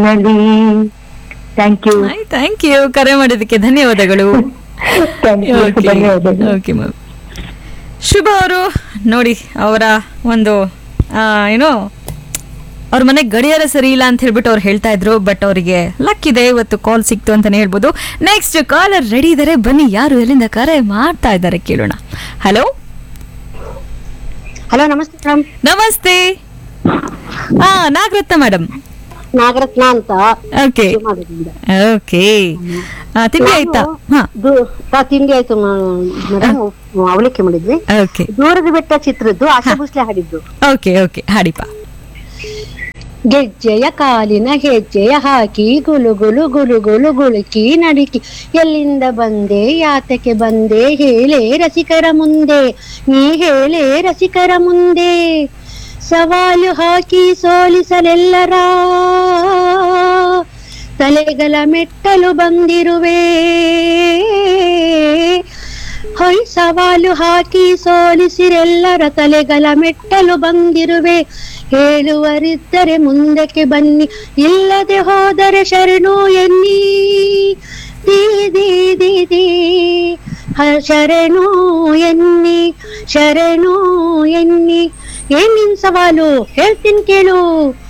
ಇರಲಿ. Thank you. Thank you, ಕರೆ ಮಾಡಿದ್ದಕ್ಕೆ ಧನ್ಯವಾದಗಳು. ಧನ್ಯವಾದಗಳು. Okay ma'am. ಶುಭ ಅವರು ನೋಡಿ, ಅವರ ಒಂದು ಏನೋ ಅವ್ರ ಮನೆ ಗಡಿಯಾರ ಸರಿ ಇಲ್ಲ ಅಂತ ಹೇಳ್ಬಿಟ್ಟು ಅವ್ರು ಹೇಳ್ತಾ ಇದ್ರು. ಬಟ್ ಅವರಿಗೆ ಲಕ್ ಇದೆ, ಇವತ್ತು ಕಾಲ್ ಸಿಕ್ತು ಅಂತಾನೆ ಹೇಳ್ಬೋದು. ನೆಕ್ಸ್ಟ್ ಕಾಲರ್ ರೆಡಿ ಇದ್ದಾರೆ, ಬನ್ನಿ. ಯಾರು ಎಲ್ಲಿಂದ ಕರೆ ಮಾಡ್ತಾ ಇದ್ದಾರೆ ಕೇಳೋಣ. ಹಲೋ ಹಲೋ, ನಮಸ್ತೆ ಮೇಡಮ್. ನಮಸ್ತೆ. ನಾಗರತ್ನ ಮೇಡಮ್. ನಾಗರತ್ನ ಅಂತ ಓಕೆ ಮಾಡಿದ್ರಿಂದ. ಓಕೆ, ತಿಂಡಿ ಆಯ್ತಾ? ತಿಂಡಿ ಆಯ್ತು ಮೇಡಮ್. ಅವಲಕ್ಕಿ ಮಾಡಿದ್ವಿ. ಓಕೆ ದೂರದ ಬೆಟ್ಟ ಚಿತ್ರದ್ದು ಆಶಾ ಭೋಸ್ಲೆ ಹಾಡಿದ್ದು. Okay okay, ಹಾಡಿಪ. ಗೆಜ್ಜೆಯ ಕಾಲಿನ ಹೆಜ್ಜೆಯ ಹಾಕಿ ಗುಲು ಗುಲು ಗುಲು ಗುಲು ಗುಳುಕಿ ನಡಿಕಿ, ಎಲ್ಲಿಂದ ಬಂದೆ ಯಾತಕ್ಕೆ ಬಂದೆ ಹೇಳೆ ರಸಿಕರ ಮುಂದೆ, ನೀ ಹೇಳೆ ರಸಿಕರ ಮುಂದೆ. ಸವಾಲು ಹಾಕಿ ಸೋಲಿಸಲೆಲ್ಲರ ತಲೆಗಳ ಮೆಟ್ಟಲು ಬಂದಿರುವೆ. ಹೊಯ್ ಸವಾಲು ಹಾಕಿ ಸೋಲಿಸಿರೆಲ್ಲರ ತಲೆಗಳ ಮೆಟ್ಟಲು ಬಂದಿರುವೆ. ಹೇಳುವರಿದ್ದರೆ ಮುಂದಕ್ಕೆ ಬನ್ನಿ, ಇಲ್ಲದೆ ಹೋದರೆ ಶರಣು ಎನ್ನಿ. ದಿ ದಿ ದಿ ದಿ ಶರಣು ಎನ್ನಿ, ಶರಣು ಎನ್ನಿ. ಏನ್ ನಿನ್ ಸವಾಲು ಹೇಳ್ತೀನಿ ಕೇಳು.